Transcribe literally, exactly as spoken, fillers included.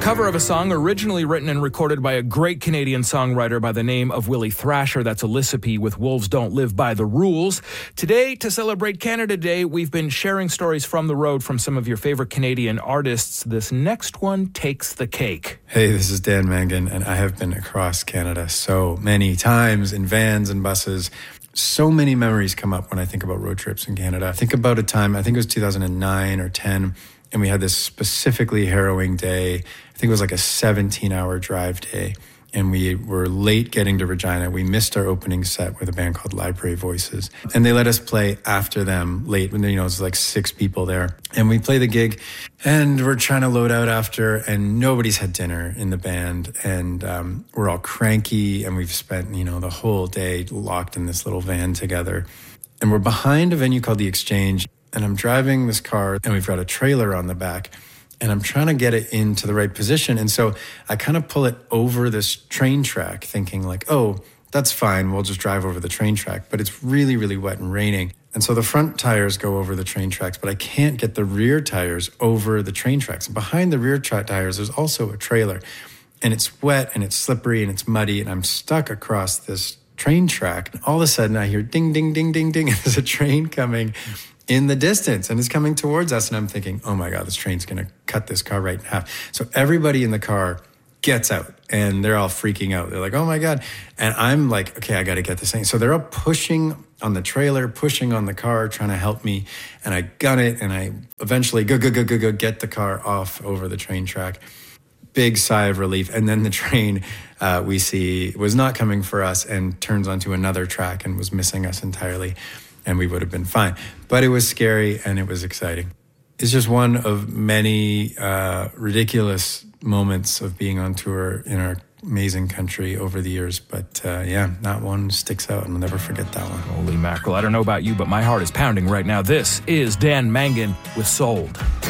cover of a song originally written and recorded by a great Canadian songwriter by the name of Willie Thrasher. That's Elisippi with Wolves Don't Live by the Rules. Today, to celebrate Canada Day, we've been sharing stories from the road from some of your favorite Canadian artists. This next one takes the cake. Hey, this is Dan Mangan, and I have been across Canada so many times in vans and buses. So many memories come up when I think about road trips in Canada. I think about a time, I think it was two thousand nine or ten, and we had this specifically harrowing day. I think it was like a seventeen-hour drive day, and we were late getting to Regina. We missed our opening set with a band called Library Voices, and they let us play after them late when, you know, it was like six people there. And we play the gig, and we're trying to load out after, and nobody's had dinner in the band, and um, we're all cranky, and we've spent, you know, the whole day locked in this little van together. And we're behind a venue called The Exchange, and I'm driving this car, and we've got a trailer on the back, and I'm trying to get it into the right position. And so I kind of pull it over this train track, thinking like, oh, that's fine, we'll just drive over the train track. But it's really, really wet and raining. And so the front tires go over the train tracks, but I can't get the rear tires over the train tracks. And behind the rear tra- tires, there's also a trailer. And it's wet, and it's slippery, and it's muddy, and I'm stuck across this train track. And all of a sudden, I hear ding, ding, ding, ding, ding, and there's a train coming in the distance, and it's coming towards us, and I'm thinking, oh my God, this train's gonna cut this car right in half. So everybody in the car gets out, and they're all freaking out. They're like, oh my God. And I'm like, okay, I gotta get this thing. So they're all pushing on the trailer, pushing on the car, trying to help me, and I gun it, and I eventually go, go, go, go, go, get the car off over the train track. Big sigh of relief, and then the train uh, we see was not coming for us and turns onto another track and was missing us entirely. And we would have been fine. But it was scary, and it was exciting. It's just one of many uh, ridiculous moments of being on tour in our amazing country over the years. But uh, yeah, that one sticks out, and I'll never forget that one. Holy mackerel. I don't know about you, but my heart is pounding right now. This is Dan Mangan with Sold.